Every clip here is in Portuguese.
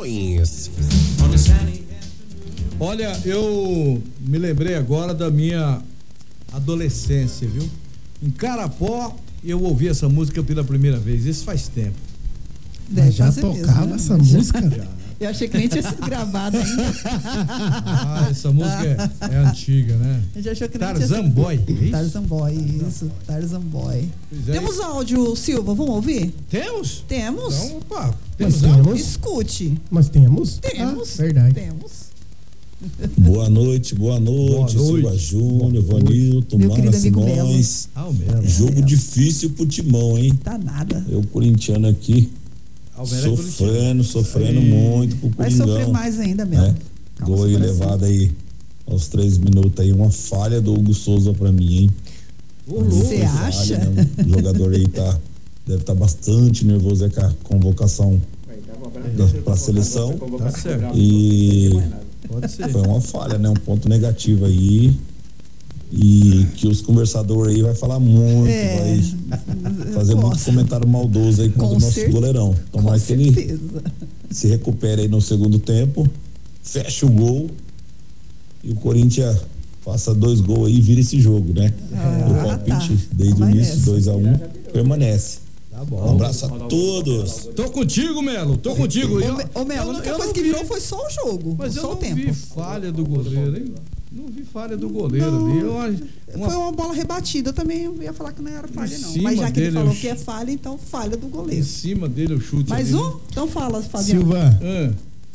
Informações. Olha, eu me lembrei agora da minha adolescência, viu? Em Carapó, eu ouvi essa música pela primeira vez. Isso faz tempo. Deve já tocava mesmo, né? essa música? Já. Eu achei que nem tinha sido gravado ainda. Essa música é antiga, né? Eu já achei que nem tinha Tarzan sido... Boy. É isso? Tarzan Boy, isso. Tarzan Boy. Pois é. Temos áudio, Silva, vamos ouvir? Temos? Temos. Então, opa, Nós temos. temos. Escute. Nós temos? Temos. Verdade. Temos. Boa noite, noite. Silva Júnior, Vanilton, Meu Mara querido amigo Simões. Ah, o Melo. Jogo difícil pro Timão, hein? Tá nada. Eu, corintiano aqui, Ah, o Melo é sofrendo Aí. muito pro Vai Coringão. sofrer mais ainda mesmo. Né? Calma, Gol aí seu coração. levado aí aos 3 minutos aí, uma falha do Hugo Souza pra mim, hein? Você Falha, acha? né? O jogador aí deve estar bastante nervoso aí com a convocação pra seleção. Tá certo. E Pode ser. foi uma falha, né? Um ponto negativo aí. E que os conversadores aí vai falar muito, vai fazer muito Gosto. comentário maldoso aí contra o nosso goleirão. Tomara que ele certeza. se recupere aí no segundo tempo, feche o gol e o Corinthians faça 2 gols aí e vira esse jogo, né? O palpite desde o início, 2-1, permanece. Tá bom. Um abraço a todos. Tô contigo, Melo. Tô contigo. Ô, Melo, a única coisa que virou foi só o jogo. Mas eu só não o tempo. vi falha do goleiro, hein? Não vi falha do goleiro ali. Foi uma bola rebatida. Eu também ia falar que não era falha, Em não. cima Mas já que ele dele, falou eu que é falha, então falha do Em goleiro. cima dele o chute. Mais ali, um? né? Então fala, Fabiano. Silva, Ah,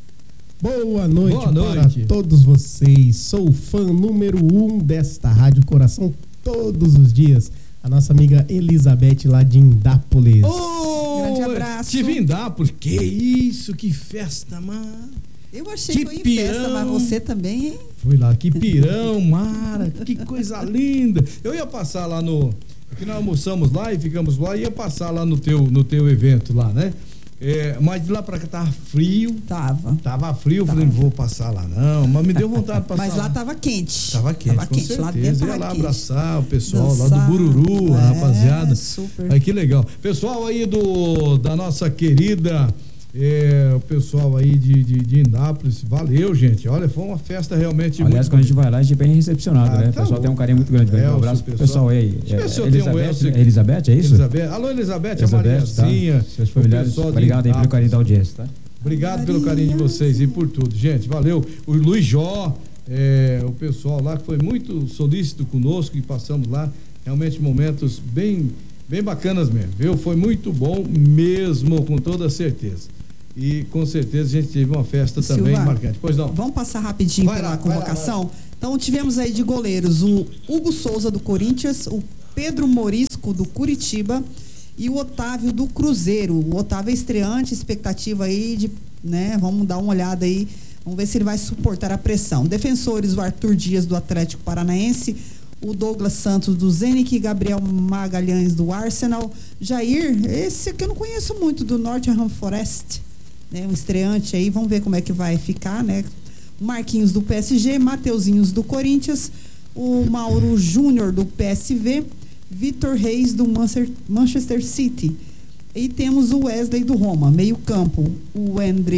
boa noite, Boa noite. para todos vocês. Sou o fã número 1 desta Rádio Coração todos os dias. A nossa amiga Elizabeth lá de Indápolis. Grande abraço. Tive em Indápolis. Que isso, que festa, mano. Eu achei Que que foi em festa, pirão. mas você também, hein? Fui lá, que pirão, Mara, que coisa linda. Eu ia passar lá porque nós almoçamos lá e ficamos lá, ia passar lá no teu evento lá, né? Mas de lá pra cá tava frio. Tava frio, eu falei, não vou passar lá não, mas me deu vontade de passar. Mas lá tava quente. Tava quente, com quente. Lá dentro certeza. Ia tava lá quente. abraçar o pessoal lá Dançar, do Bururu, a rapaziada. Super. Aí, que legal. Pessoal aí da nossa querida, o pessoal aí de Indápolis, valeu, gente. Olha, foi uma festa realmente Aliás, muito quando a gente vai lá, a gente é bem recepcionado, né? O tá pessoal bom. tem um carinho muito grande. Um abraço pro pessoal aí. Elizabeth, é isso? Alô, Elizabeth, a Elizabeth, Mariazinha. tá. Seus familiares, obrigado aí pelo carinho da audiência, tá? Obrigado pelo carinho de vocês e por tudo, gente. Valeu. O Luiz Jó, o pessoal lá que foi muito solícito conosco e passamos lá. Realmente momentos bem bacanas mesmo, viu? Foi muito bom mesmo, com toda certeza. E com certeza a gente teve uma festa também Silva, marcante. Pois não. Vamos passar rapidinho pela convocação? Então tivemos aí de goleiros o Hugo Souza do Corinthians, o Pedro Morisco do Curitiba e o Otávio do Cruzeiro. O Otávio é estreante, expectativa aí né? Vamos dar uma olhada aí, vamos ver se ele vai suportar a pressão. Defensores, o Arthur Dias do Atlético Paranaense, o Douglas Santos do Zenit, Gabriel Magalhães do Arsenal, Jair, esse aqui eu não conheço muito, do Nottingham Forest, né? Um estreante aí, vamos ver como é que vai ficar, né? Marquinhos do PSG, Mateuzinhos do Corinthians, o Mauro Júnior do PSV, Vitor Reis do Manchester City. E temos o Wesley do Roma, meio campo, o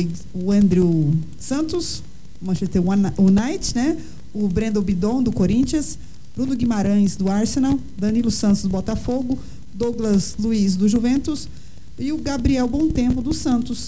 Andrew Santos, Manchester United, né? O Brendo Bidon do Corinthians, Bruno Guimarães do Arsenal, Danilo Santos do Botafogo, Douglas Luiz do Juventus e o Gabriel Bontempo do Santos.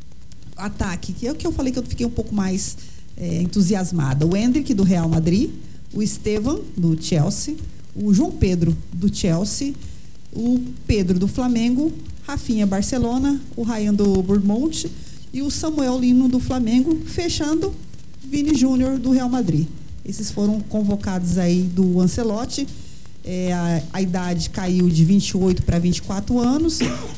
Ataque, que é o que eu falei que eu fiquei um pouco mais entusiasmada. O Hendrick do Real Madrid, o Estevan do Chelsea, o João Pedro do Chelsea, o Pedro do Flamengo, Rafinha Barcelona, o Ryan do Bournemouth e o Samuel Lino do Flamengo, fechando Vini Júnior do Real Madrid. Esses foram convocados aí do Ancelotti. A idade caiu de 28 para 24 anos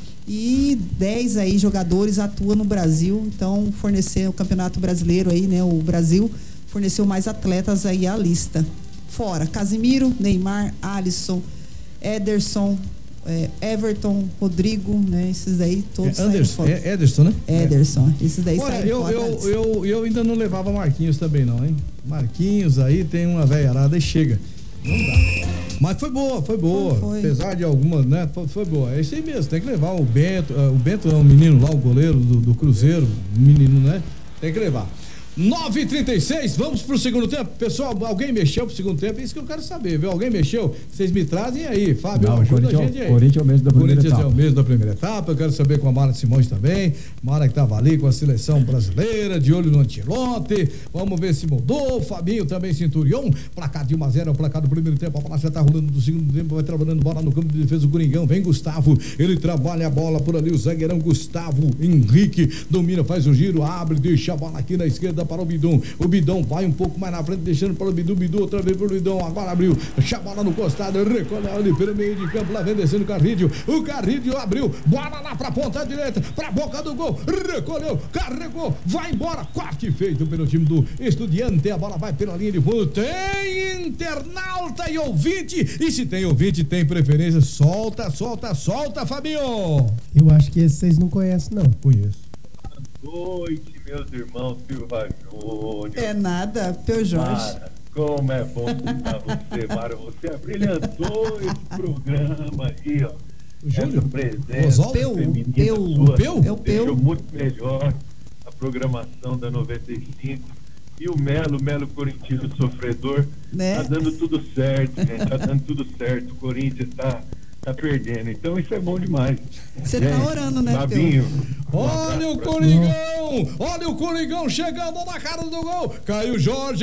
e 10 aí jogadores atuam no Brasil, então forneceu o Campeonato Brasileiro aí, né? O Brasil forneceu mais atletas aí à lista. Fora Casimiro, Neymar, Alisson, Ederson, Everton, Rodrigo, né? Esses daí todos Ederson, né? Ederson, esses daí saíram fora. Eu ainda não levava Marquinhos também não, hein? Marquinhos aí tem uma velharada e chega. Não dá. Mas foi boa. Foi. Apesar de algumas, né? Foi boa. É isso aí mesmo, tem que levar o Bento. O Bento é um menino lá, o goleiro do Cruzeiro, um menino, né? Tem que levar. 9h36, vamos pro segundo tempo. Pessoal, alguém mexeu pro segundo tempo? É isso que eu quero saber, viu? Alguém mexeu? Vocês me trazem aí, Fábio, não, ajuda a gente aí. Corinthians é o mesmo da primeira etapa. Corinthians é o mesmo da primeira etapa. Eu quero saber com a Mara Simões também. Mara que tava ali com a seleção brasileira, de olho no Ancelotti. Vamos ver se mudou. Fabinho também, Centurion. Placar de 1-0, é o placar do primeiro tempo. A bola já tá rolando do segundo tempo, vai trabalhando bola no campo de defesa. O Coringão vem Gustavo. Ele trabalha a bola por ali. O zagueirão Gustavo Henrique domina, faz o giro, abre, deixa a bola aqui na esquerda para o Bidon. O Bidon vai um pouco mais na frente, deixando para o Bidu. Bidu outra vez para o Bidon. Agora abriu, deixa a bola no costado, recolhe ali pelo meio de campo. Lá vem descendo o Carrídio. O Carrídio abriu, bola lá para a ponta direita, para a boca do gol. Recolheu, carregou, vai embora. Corte feito pelo time do Estudiante. A bola vai pela linha de fundo. Tem internauta e ouvinte. E se tem ouvinte, tem preferência. Solta, Fabinho. Eu acho que esse vocês não conhecem, não. Conheço. Boa noite, meus irmãos Silva Júnior. É nada, Peu Jorge. Mara, como é bom escutar você, Mara. Você abrilhantou esse programa aí, ó. O Júnior? Essa presença feminina sua deixou muito melhor a programação da 95. E o Melo corintiano sofredor, né? Tá dando tudo certo, gente. Tá dando tudo certo. O Corinthians tá perdendo, então isso é bom demais. Você tá orando, né, Fabinho? Olha o Coringão chegando na cara do gol. Caiu Jorge,